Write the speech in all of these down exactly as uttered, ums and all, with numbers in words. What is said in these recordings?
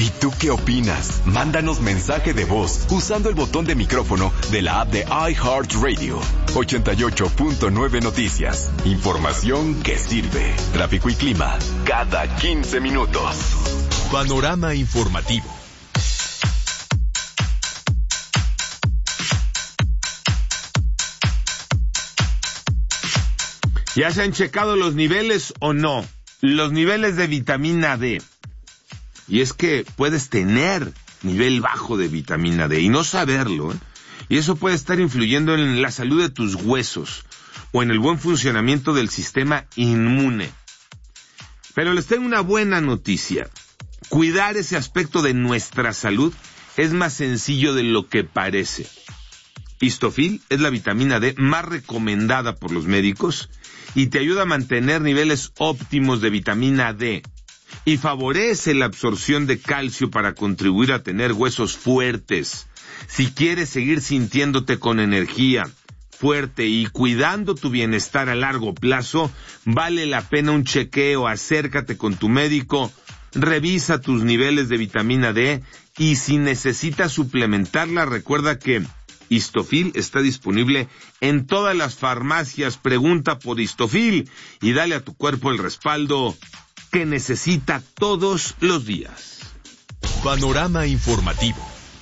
¿Y tú qué opinas? Mándanos mensaje de voz usando el botón de micrófono de la app de iHeartRadio. ochenta y ocho punto nueve Noticias. Información que sirve. Tráfico y clima cada quince minutos. Panorama informativo. ¿Ya se han checado los niveles o no? Los niveles de vitamina D. Y es que puedes tener nivel bajo de vitamina D y no saberlo, ¿eh? Y eso puede estar influyendo en la salud de tus huesos o en el buen funcionamiento del sistema inmune. Pero les tengo una buena noticia. Cuidar ese aspecto de nuestra salud es más sencillo de lo que parece. Histofil es la vitamina D más recomendada por los médicos y te ayuda a mantener niveles óptimos de vitamina D y favorece la absorción de calcio para contribuir a tener huesos fuertes. Si quieres seguir sintiéndote con energía, fuerte y cuidando tu bienestar a largo plazo, vale la pena un chequeo. Acércate con tu médico, revisa tus niveles de vitamina D y si necesitas suplementarla, recuerda que Histofil está disponible en todas las farmacias. Pregunta por Histofil y dale a tu cuerpo el respaldo que necesita todos los días. Panorama informativo.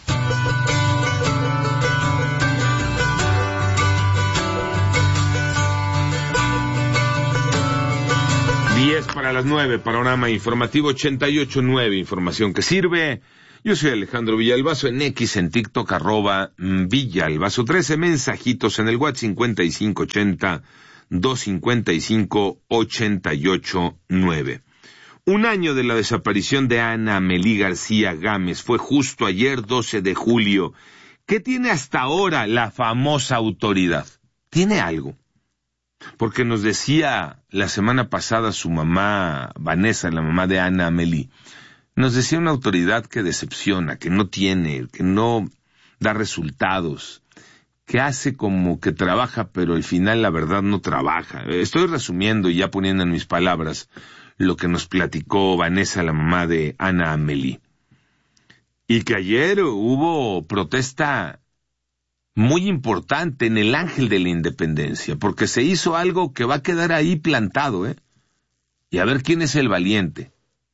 diez para las nueve, Panorama informativo ochenta y ocho punto nueve, información que sirve. Yo soy Alejandro Villalbazo, en X, en TikTok, arroba Villalbazo trece, mensajitos en el WhatsApp cincuenta y cinco ochenta, doscientos cincuenta y cinco, ochenta y ocho nueve. Un año de la desaparición de Ana Amelí García Gámez fue justo ayer, doce de julio. ¿Qué tiene hasta ahora la famosa autoridad? ¿Tiene algo? Porque nos decía la semana pasada su mamá, Vanessa, la mamá de Ana Amelí, nos decía una autoridad que decepciona, que no tiene, que no da resultados, que hace como que trabaja, pero al final la verdad no trabaja. Estoy resumiendo y ya poniendo en mis palabras lo que nos platicó Vanessa, la mamá de Ana Amelí. Y que ayer hubo protesta muy importante en el Ángel de la Independencia, porque se hizo algo que va a quedar ahí plantado, ¿eh? Y a ver quién es el valiente.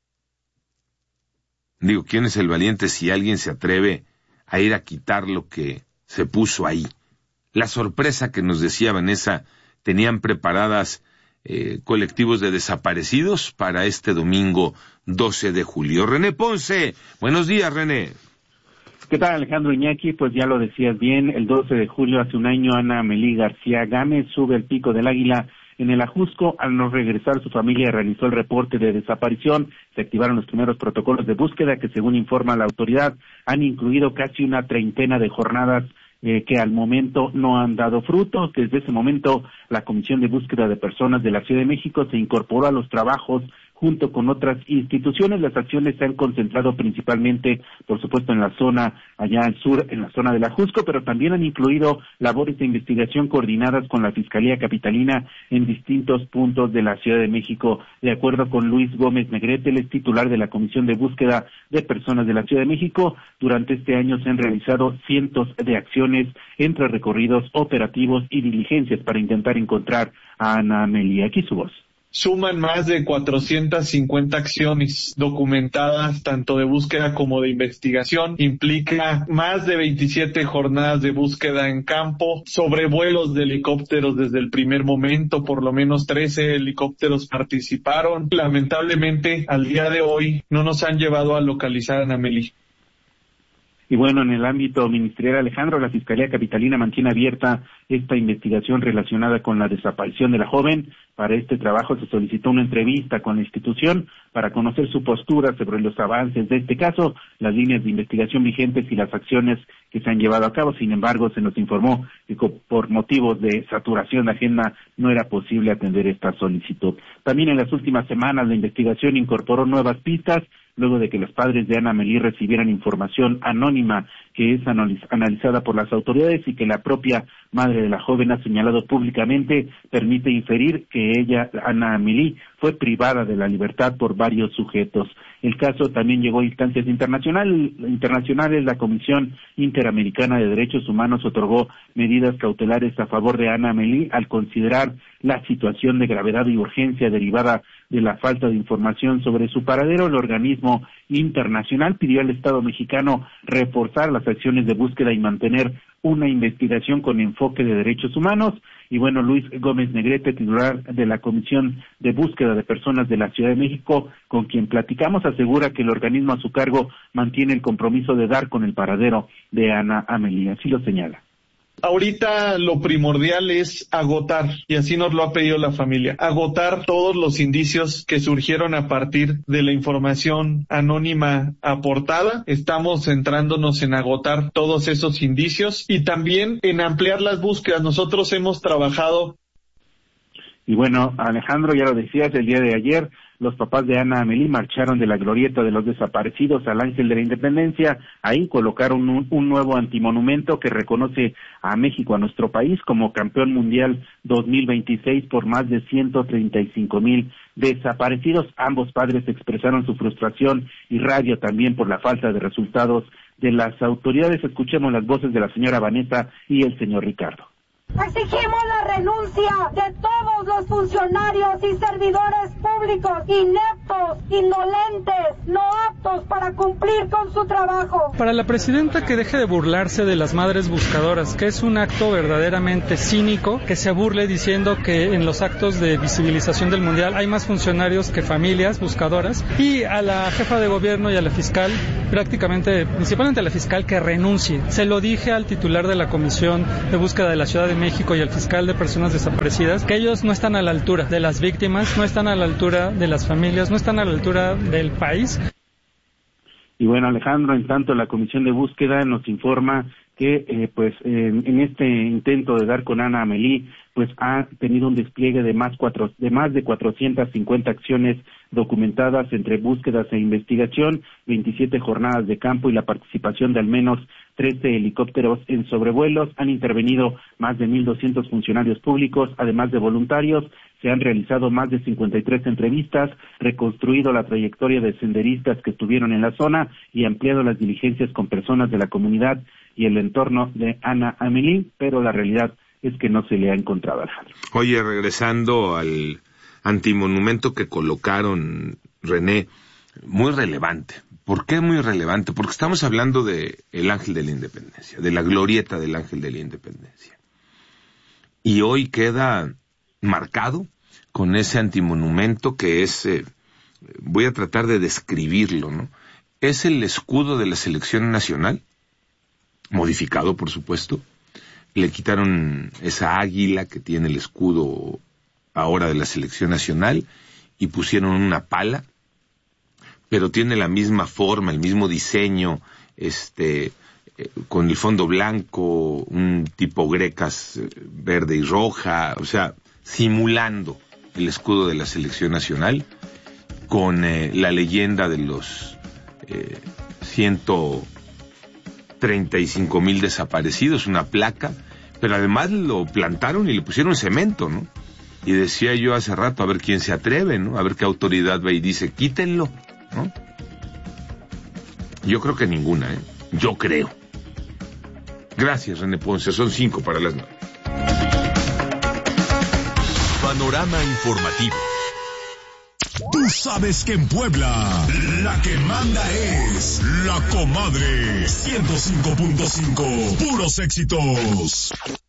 Digo, ¿quién es el valiente si alguien se atreve a ir a quitar lo que se puso ahí? La sorpresa que nos decía Vanessa, tenían preparadas eh, colectivos de desaparecidos para este domingo doce de julio. René Ponce, buenos días, René. ¿Qué tal, Alejandro Iñaki? Pues ya lo decías bien, el doce de julio hace un año Ana Amelí García Gámez sube el Pico del Águila en el Ajusco. Al no regresar, su familia realizó el reporte de desaparición. Se activaron los primeros protocolos de búsqueda que, según informa la autoridad, han incluido casi una treintena de jornadas eh, que al momento no han dado frutos. Desde ese momento, la Comisión de Búsqueda de Personas de la Ciudad de México se incorporó a los trabajos junto con otras instituciones. Las acciones se han concentrado principalmente, por supuesto, en la zona allá al sur, en la zona del Ajusco, pero también han incluido labores de investigación coordinadas con la Fiscalía Capitalina en distintos puntos de la Ciudad de México. De acuerdo con Luis Gómez Negrete, el titular de la Comisión de Búsqueda de Personas de la Ciudad de México, durante este año se han realizado cientos de acciones entre recorridos operativos y diligencias para intentar encontrar a Ana Amelí. Aquí su voz. Suman más de cuatrocientas cincuenta acciones documentadas, tanto de búsqueda como de investigación. Implica más de veintisiete jornadas de búsqueda en campo, sobrevuelos de helicópteros desde el primer momento. Por lo menos trece helicópteros participaron. Lamentablemente, al día de hoy, no nos han llevado a localizar a Ana Amelí. Y bueno, en el ámbito ministerial, Alejandro, la Fiscalía Capitalina mantiene abierta esta investigación relacionada con la desaparición de la joven. Para este trabajo se solicitó una entrevista con la institución para conocer su postura sobre los avances de este caso, las líneas de investigación vigentes y las acciones que se han llevado a cabo. Sin embargo, se nos informó que por motivos de saturación de agenda no era posible atender esta solicitud. También en las últimas semanas la investigación incorporó nuevas pistas, luego de que los padres de Ana Amelí recibieran información anónima que es analiz- analizada por las autoridades y que la propia madre de la joven ha señalado públicamente, permite inferir que ella, Ana Amelí, fue fue privada de la libertad por varios sujetos. El caso también llegó a instancias internacional, internacionales. La Comisión Interamericana de Derechos Humanos otorgó medidas cautelares a favor de Ana Amelí al considerar la situación de gravedad y urgencia derivada de la falta de información sobre su paradero. El organismo internacional pidió al Estado mexicano reforzar las acciones de búsqueda y mantener una investigación con enfoque de derechos humanos. Y bueno, Luis Gómez Negrete, titular de la Comisión de Búsqueda de Personas de la Ciudad de México, con quien platicamos, asegura que el organismo a su cargo mantiene el compromiso de dar con el paradero de Ana Amelí. Así lo señala. Ahorita lo primordial es agotar, y así nos lo ha pedido la familia, agotar todos los indicios que surgieron a partir de la información anónima aportada. Estamos centrándonos en agotar todos esos indicios y también en ampliar las búsquedas. Nosotros hemos trabajado. Y bueno, Alejandro, ya lo decías, el día de ayer los papás de Ana Amelí marcharon de la glorieta de los desaparecidos al Ángel de la Independencia. Ahí colocaron un, un nuevo antimonumento que reconoce a México, a nuestro país, como campeón mundial dos mil veintiséis por más de ciento treinta y cinco mil desaparecidos. Ambos padres expresaron su frustración y rabia también por la falta de resultados de las autoridades. Escuchemos las voces de la señora Vanessa y el señor Ricardo. Exigimos la renuncia de todos los funcionarios y servidores públicos ineptos, indolentes, no aptos para cumplir con su trabajo. Para la presidenta, que deje de burlarse de las madres buscadoras, que es un acto verdaderamente cínico, que se burle diciendo que en los actos de visibilización del Mundial hay más funcionarios que familias buscadoras, y a la jefa de gobierno y a la fiscal, prácticamente, principalmente a la fiscal, que renuncie. Se lo dije al titular de la Comisión de Búsqueda de la Ciudad de México y al fiscal de personas desaparecidas, que ellos no están a la altura de las víctimas, no están a la altura de las familias, no están a la altura del país. Y bueno, Alejandro, en tanto la Comisión de Búsqueda nos informa que eh, pues eh, en este intento de dar con Ana Amelí, pues ha tenido un despliegue de más cuatro de más de cuatrocientas cincuenta acciones documentadas entre búsquedas e investigación, veintisiete jornadas de campo y la participación de al menos trece helicópteros en sobrevuelos. Han intervenido más de mil doscientos funcionarios públicos, además de voluntarios. Se han realizado más de cincuenta y tres entrevistas, reconstruido la trayectoria de senderistas que estuvieron en la zona y ampliado las diligencias con personas de la comunidad y el entorno de Ana Amelí, pero la realidad es que no se le ha encontrado, Alejandro. Oye, regresando al antimonumento que colocaron, René, muy relevante. ¿Por qué muy relevante? Porque estamos hablando de el Ángel de la Independencia, de la glorieta del Ángel de la Independencia. Y hoy queda marcado con ese antimonumento que es, eh, voy a tratar de describirlo, ¿no? Es el escudo de la selección nacional, modificado, por supuesto. Le quitaron esa águila que tiene el escudo ahora de la selección nacional y pusieron una pala, pero tiene la misma forma, el mismo diseño, este, eh, con el fondo blanco, un tipo grecas eh, verde y roja, o sea, simulando el escudo de la selección nacional, con eh, la leyenda de los eh, ciento treinta y cinco mil desaparecidos, una placa, pero además lo plantaron y le pusieron cemento, ¿no? Y decía yo hace rato, a ver quién se atreve, ¿no? A ver qué autoridad va y dice, quítenlo, ¿no? Yo creo que ninguna, ¿eh? Yo creo. Gracias, René Ponce, son cinco para las nueve. Panorama informativo. Tú sabes que en Puebla la que manda es La Comadre. ciento cinco punto cinco, puros éxitos.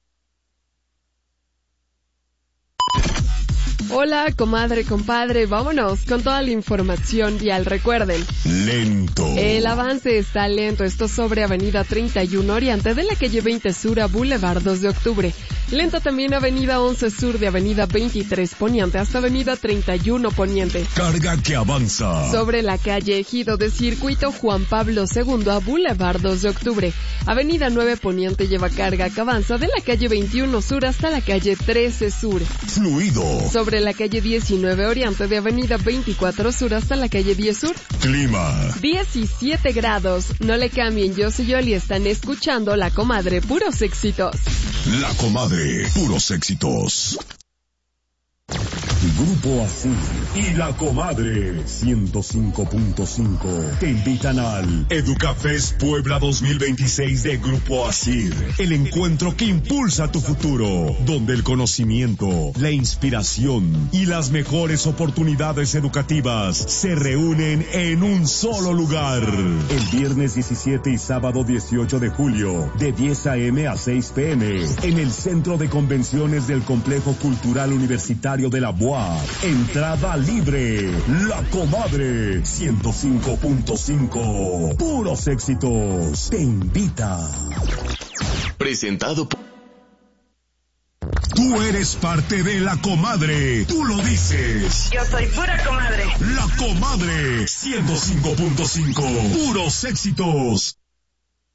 Hola, comadre, compadre, vámonos con toda la información vial. Recuerden, lento. El avance está lento, esto sobre Avenida treinta y uno Oriente de la calle veinte Sur a Boulevard dos de Octubre. Lento también Avenida once Sur de Avenida veintitrés Poniente hasta Avenida treinta y uno Poniente. Carga que avanza. Sobre la calle Ejido de Circuito Juan Pablo segundo a Boulevard dos de Octubre. Avenida nueve Poniente lleva carga que avanza de la calle veintiuno Sur hasta la calle trece Sur. Fluido. Sobre la calle diecinueve Oriente de Avenida veinticuatro Sur hasta la calle diez Sur. Clima. diecisiete grados. No le cambien, yo soy Yoli, están escuchando La Comadre, puros éxitos. La Comadre, puros éxitos. Grupo Asir y La Comadre ciento cinco punto cinco te invitan al Educafest Puebla dos mil veintiséis de Grupo Asir, el encuentro que impulsa tu futuro, donde el conocimiento, la inspiración y las mejores oportunidades educativas se reúnen en un solo lugar. El viernes diecisiete y sábado dieciocho de julio, de diez a eme a seis pe eme, en el Centro de Convenciones del Complejo Cultural Universitario de la U A P. Entrada libre. La Comadre ciento cinco punto cinco. Puros éxitos. Te invita. Presentado por... Tú eres parte de La Comadre. Tú lo dices. Yo soy pura comadre. La Comadre ciento cinco punto cinco. Puros éxitos.